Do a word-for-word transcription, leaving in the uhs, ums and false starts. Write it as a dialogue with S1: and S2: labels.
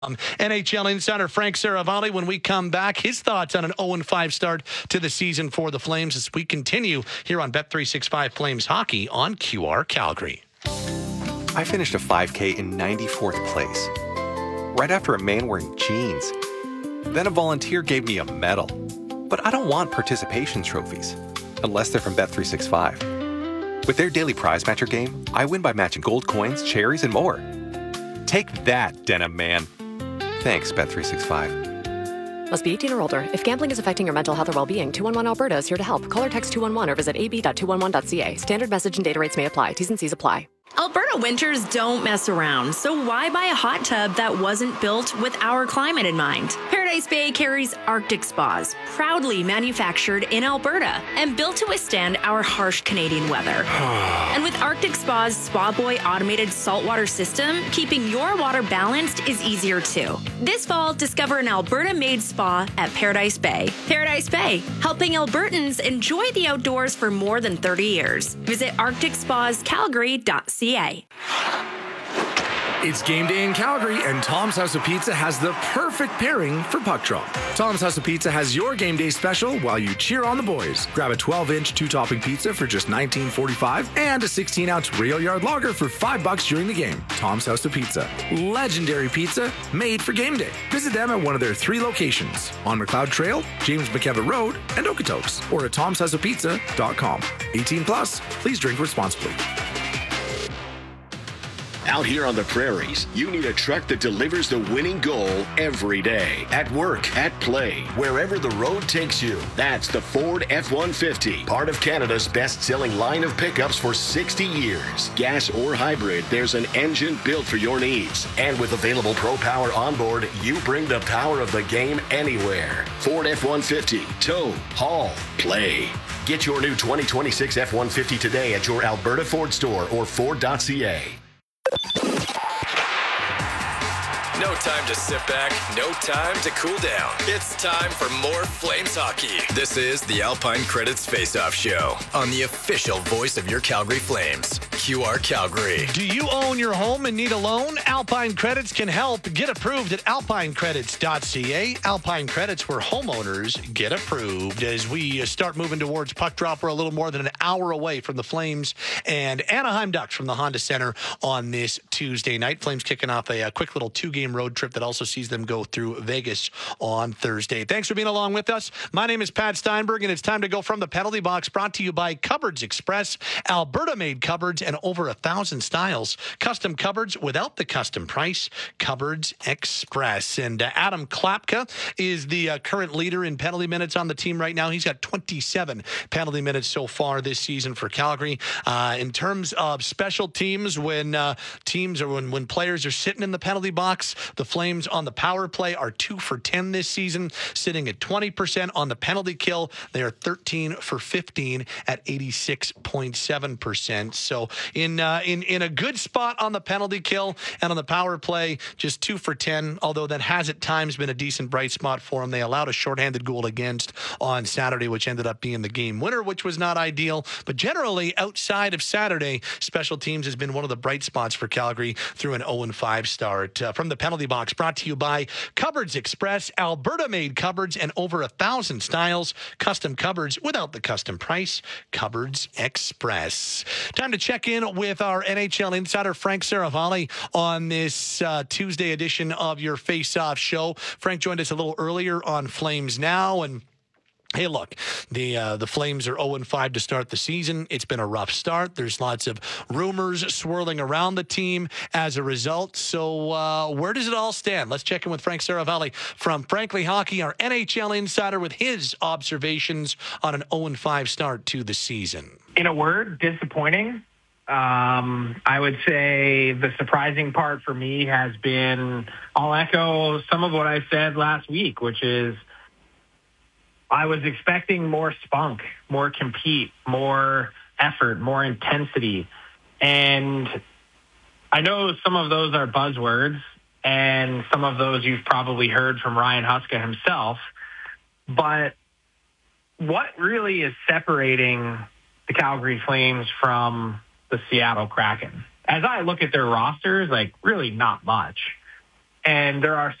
S1: Um, N H L insider Frank Seravalli, when we come back, his thoughts on an oh and five start to the season for the Flames as we continue here on Bet three sixty-five Flames Hockey on Q R Calgary.
S2: I finished a five K in ninety-fourth place, right after a man wearing jeans. Then a volunteer gave me a medal. But I don't want participation trophies, unless they're from Bet three sixty-five. With their daily prize matcher game, I win by matching gold coins, cherries, and more. Take that, Denim Man. Thanks, Bet three sixty-five.
S3: Must be eighteen or older. If gambling is affecting your mental health or well-being, two one one Alberta is here to help. Call or text two one one or visit a b dot two one one dot c a. Standard message and data rates may apply. T's and C's apply.
S4: Alberta winters don't mess around, so why buy a hot tub that wasn't built with our climate in mind? Paradise Bay carries Arctic Spas, proudly manufactured in Alberta and built to withstand our harsh Canadian weather. And with Arctic Spa's Spa Boy automated saltwater system, keeping your water balanced is easier too. This fall, discover an Alberta-made spa at Paradise Bay. Paradise Bay, helping Albertans enjoy the outdoors for more than thirty years. Visit arctic spas calgary dot c a.
S5: It's game day in Calgary, and Tom's House of Pizza has the perfect pairing for puck drop. Tom's House of Pizza has your game day special while you cheer on the boys. Grab a twelve-inch two-topping pizza for just nineteen forty-five and a sixteen-ounce rail yard lager for five bucks during the game. Tom's House of Pizza. Legendary pizza made for game day. Visit them at one of their three locations, on McLeod Trail, James McKevitt Road, and Okotoks, or at toms house of pizza dot com. eighteen plus, please drink responsibly.
S6: Out here on the prairies, you need a truck that delivers the winning goal every day. At work, at play, wherever the road takes you. That's the Ford F one fifty, part of Canada's best-selling line of pickups for sixty years. Gas or hybrid, there's an engine built for your needs. And with available Pro Power onboard, you bring the power of the game anywhere. Ford F one fifty, tow, haul, play. Get your new twenty twenty-six F one fifty today at your Alberta Ford store or ford dot c a.
S7: No time to sit back, no time to cool down. It's time for more Flames hockey. This is the Alpine Credits Face-Off Show on the official voice of your Calgary Flames, Q R Calgary.
S1: Do you own your home and need a loan? Alpine Credits can help. Get approved at alpine credits dot c a. Alpine Credits, where homeowners get approved. As we start moving towards puck drop, we're a little more than an hour away from the Flames and Anaheim Ducks from the Honda Center on this Tuesday night. Flames kicking off a, a quick little two-game road trip that also sees them go through Vegas on Thursday. Thanks for being along with us. My name is Pat Steinberg, and it's time to go from the penalty box, brought to you by Cupboards Express. Alberta-made cupboards and over a thousand styles. Custom cupboards without the custom price. Cupboards Express. And uh, Adam Klapka is the uh, current leader in penalty minutes on the team right now. He's got twenty-seven penalty minutes so far this season for Calgary. Uh, in terms of special teams, when uh, teams or when, when players are sitting in the penalty box, the Flames on the power play are two for ten this season, sitting at twenty percent on the penalty kill. They are thirteen for fifteen at eighty-six point seven percent. So in uh, in in a good spot on the penalty kill, and on the power play, just two for ten, although that has at times been a decent bright spot for them. They allowed a shorthanded goal against on Saturday, which ended up being the game winner, which was not ideal. But generally, outside of Saturday, special teams has been one of the bright spots for Calgary through an oh and five start. Uh, from the penalty box, brought to you by Cupboards Express, Alberta-made cupboards and over a thousand styles. Custom cupboards without the custom price. Cupboards Express. Time to check in with our N H L insider, Frank Seravalli, on this uh, Tuesday edition of your Face-Off Show. Frank joined us a little earlier on Flames Now, and hey, look, the uh, the Flames are oh and five to start the season. It's been a rough start. There's lots of rumors swirling around the team as a result. So uh, where does it all stand? Let's check in with Frank Seravalli from Frankly Hockey, our N H L insider, with his observations on an oh and five start to the season.
S8: In a word, disappointing. Um, I would say the surprising part for me has been, I'll echo some of what I said last week, which is, I was expecting more spunk, more compete, more effort, more intensity. And I know some of those are buzzwords, and some of those you've probably heard from Ryan Huska himself. But what really is separating the Calgary Flames from the Seattle Kraken? As I look at their rosters, like, really not much. And there are